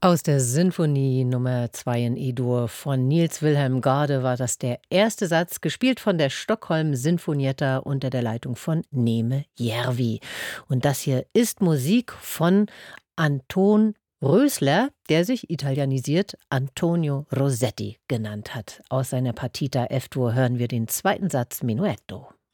Aus der Sinfonie Nummer 2 in E-Dur von Niels Wilhelm Gade war das der erste Satz, gespielt von der Stockholm Sinfonietta unter der Leitung von Neeme Järvi. Und das hier ist Musik von Anton Rösler, der sich italienisiert Antonio Rossetti genannt hat. Aus seiner Partita F-Dur hören wir den zweiten Satz Menuetto.